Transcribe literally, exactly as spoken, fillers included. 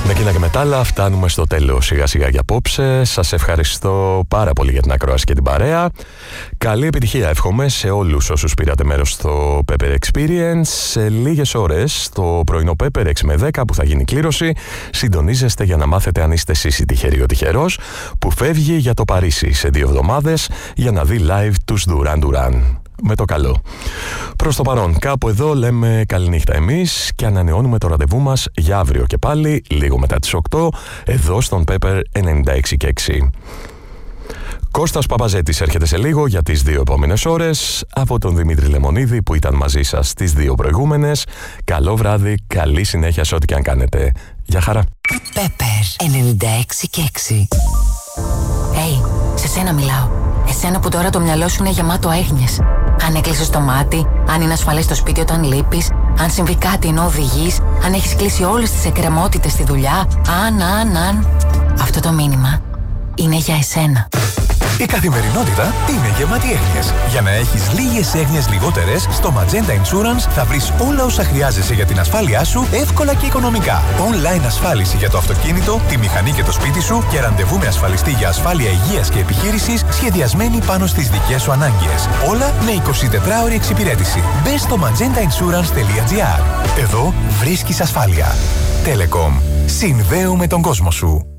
Με εκείνα και με άλλα φτάνουμε στο τέλος σιγά σιγά για απόψε. Σας ευχαριστώ πάρα πολύ για την ακρόαση και την παρέα. Καλή επιτυχία εύχομαι σε όλους όσους πήρατε μέρος στο Pepper Experience. Σε λίγες ώρες το πρωινό Pepper έξι με δέκα που θα γίνει κλήρωση, συντονίζεστε για να μάθετε αν είστε εσείς η τυχερή ο τυχερός που φεύγει για το Παρίσι σε δύο εβδομάδες για να δει live τους Duran Duran. Με το καλό. Προς το παρόν, κάπου εδώ λέμε καληνύχτα εμείς και ανανεώνουμε το ραντεβού μας για αύριο και πάλι, λίγο μετά τις οκτώ, εδώ στον Pepper ενενήντα έξι και έξι. Κώστας Παπαζέτης έρχεται σε λίγο για τις δύο επόμενες ώρες. Από τον Δημήτρη Λεμονίδη που ήταν μαζί σας τις δύο προηγούμενες. Καλό βράδυ, καλή συνέχεια σε ό,τι και αν κάνετε. Γεια χαρά. Pepper ενενήντα έξι και έξι. Hey, σε σένα μιλάω. Εσένα που τώρα το μυαλό σου είναι γεμάτο έγνοιες. Αν έκλεισες το μάτι, αν είναι ασφαλές στο σπίτι όταν λείπεις, αν συμβεί κάτι ενώ οδηγείς, αν έχεις κλείσει όλες τις εκκρεμότητες στη δουλειά, αν, αν, αν. Αυτό το μήνυμα είναι για εσένα. Η καθημερινότητα είναι γεμάτη έγνοιες. Για να έχεις λίγες έγνοιες λιγότερες, στο Magenta Insurance θα βρεις όλα όσα χρειάζεσαι για την ασφάλειά σου εύκολα και οικονομικά. Online ασφάλιση για το αυτοκίνητο, τη μηχανή και το σπίτι σου και ραντεβού με ασφαλιστή για ασφάλεια υγείας και επιχείρησης σχεδιασμένη πάνω στις δικές σου ανάγκες. Όλα με εικοσιτετράωρη εξυπηρέτηση. Μπες στο magenta insurance τελεία gr. Εδώ βρίσκεις ασφάλεια. Telecom. Συνδέουμε τον κόσμο σου.